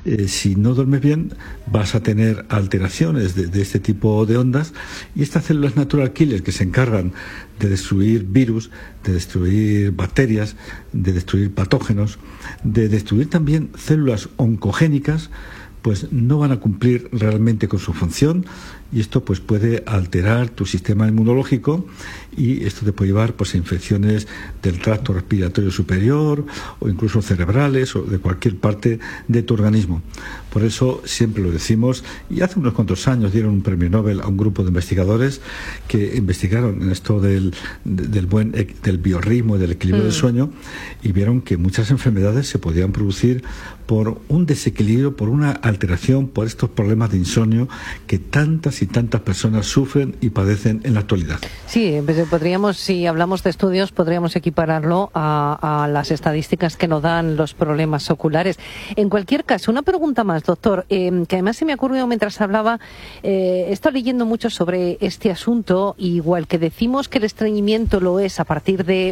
Si no duermes bien, vas a tener alteraciones de este tipo de ondas, y estas células natural killer que se encargan de destruir virus, de destruir bacterias, de destruir patógenos, de destruir también células oncogénicas, pues no van a cumplir realmente con su función, y esto pues puede alterar tu sistema inmunológico, y esto te puede llevar pues a infecciones del tracto respiratorio superior, o incluso cerebrales, o de cualquier parte de tu organismo. Por eso siempre lo decimos, y hace unos cuantos años dieron un premio Nobel a un grupo de investigadores que investigaron en esto del biorritmo y del equilibrio del sueño, y vieron que muchas enfermedades se podían producir por un desequilibrio, por una alteración, por estos problemas de insomnio que tantas y tantas personas sufren y padecen en la actualidad. Sí, podríamos, si hablamos de estudios, podríamos equipararlo a las estadísticas que nos dan los problemas oculares. En cualquier caso, una pregunta más, doctor, que además se me ha ocurrido mientras hablaba. He estado leyendo mucho sobre este asunto, igual que decimos que el estreñimiento lo es a partir de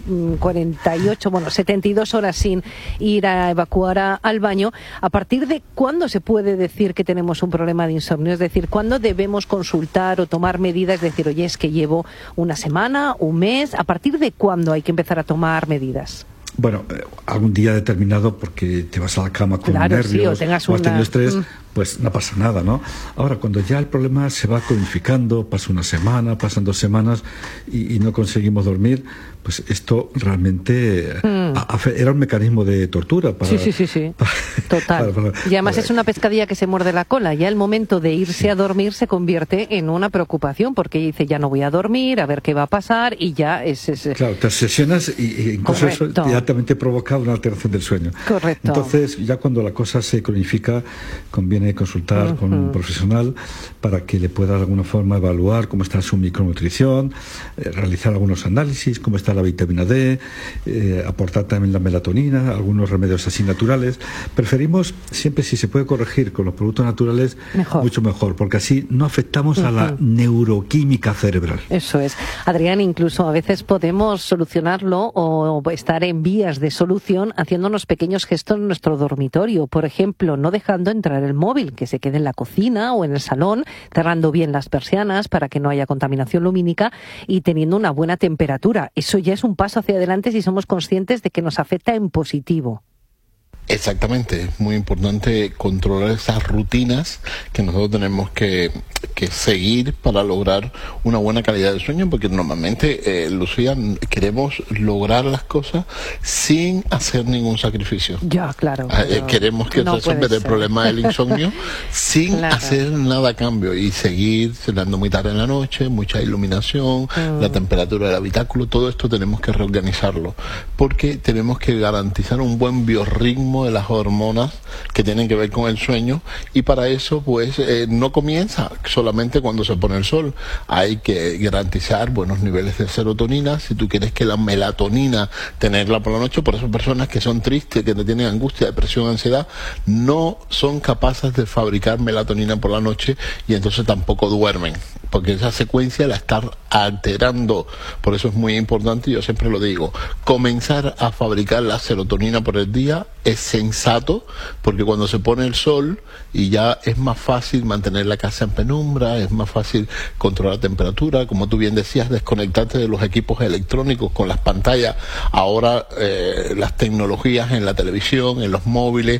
72 horas sin ir a evacuar al baño. ¿A partir de cuándo se puede decir que tenemos un problema de insomnio? Es decir, ¿cuándo debemos consultar o tomar medidas? Es decir, oye, es que llevo una semana, un mes. ¿A partir de cuándo hay que empezar a tomar medidas? Bueno, algún día determinado, porque te vas a la cama con nervios, sí, o tengas o has tenido estrés, pues no pasa nada, ¿no? Ahora, cuando ya el problema se va cronificando, pasa una semana, pasan 2 semanas y no conseguimos dormir, pues esto realmente era un mecanismo de tortura. Sí. Total. Y además es una pescadilla que se muerde la cola. Ya el momento de irse a dormir se convierte en una preocupación, porque dice, ya no voy a dormir, a ver qué va a pasar, y ya es... Claro, te obsesionas y incluso eso también te provoca una alteración del sueño. Correcto. Entonces, ya cuando la cosa se cronifica, conviene consultar con un profesional para que le pueda de alguna forma evaluar cómo está su micronutrición, realizar algunos análisis, cómo está la vitamina D, aportar también la melatonina, algunos remedios así naturales. Preferimos siempre, si se puede corregir con los productos naturales, mucho mejor, porque así no afectamos a la neuroquímica cerebral. Eso es. Adrián, incluso a veces podemos solucionarlo o estar en vías de solución haciendo unos pequeños gestos en nuestro dormitorio. Por ejemplo, no dejando entrar el móvil, que se quede en la cocina o en el salón, cerrando bien las persianas para que no haya contaminación lumínica y teniendo una buena temperatura. Eso ya es un paso hacia adelante si somos conscientes de que nos afecta en positivo. Exactamente, es muy importante controlar esas rutinas que nosotros tenemos que seguir para lograr una buena calidad de sueño, porque normalmente, Lucía, queremos lograr las cosas sin hacer ningún sacrificio. Ya, claro. Queremos que resolver el problema del insomnio sin hacer nada a cambio, y seguir cenando muy tarde en la noche, mucha iluminación, la temperatura del habitáculo, todo esto tenemos que reorganizarlo, porque tenemos que garantizar un buen biorritmo de las hormonas que tienen que ver con el sueño, y para eso pues no comienza solamente cuando se pone el sol. Hay que garantizar buenos niveles de serotonina. Si tú quieres que la melatonina, tenerla por la noche, por esas personas que son tristes, que tienen angustia, depresión, ansiedad, no son capaces de fabricar melatonina por la noche, y entonces tampoco duermen, porque esa secuencia la está alterando. Por eso es muy importante, yo siempre lo digo, comenzar a fabricar la serotonina por el día es sensato, porque cuando se pone el sol y ya es más fácil mantener la casa en penumbra, es más fácil controlar la temperatura, como tú bien decías, desconectarte de los equipos electrónicos con las pantallas. Ahora las tecnologías en la televisión, en los móviles,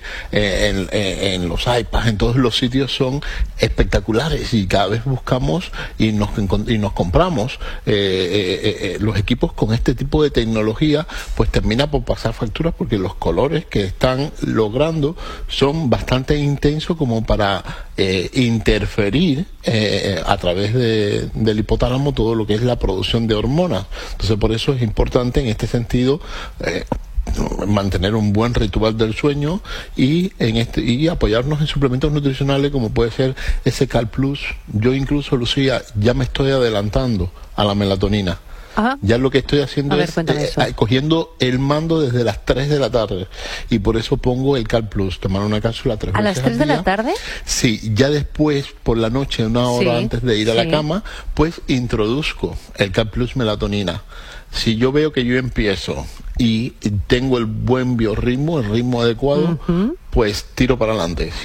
en los iPads, en todos los sitios son espectaculares, y cada vez buscamos y nos compramos los equipos con este tipo de tecnología, pues termina por pasar facturas, porque los colores que están logrando son bastante intensos como para interferir a través del hipotálamo todo lo que es la producción de hormonas. Entonces, por eso es importante en este sentido mantener un buen ritual del sueño y apoyarnos en suplementos nutricionales como puede ser ese Cal Plus. Yo incluso, Lucía, ya me estoy adelantando a la melatonina. Ajá. Ya lo que estoy haciendo es cogiendo el mando desde las 3 de la tarde, y por eso pongo el Cal Plus, tomar una cápsula 3 veces ¿A las 3 de la tarde? Sí, ya después, por la noche, una hora antes de ir a la cama, pues introduzco el Cal Plus melatonina. Si yo veo que yo empiezo y tengo el buen biorritmo, el ritmo adecuado, pues tiro para adelante.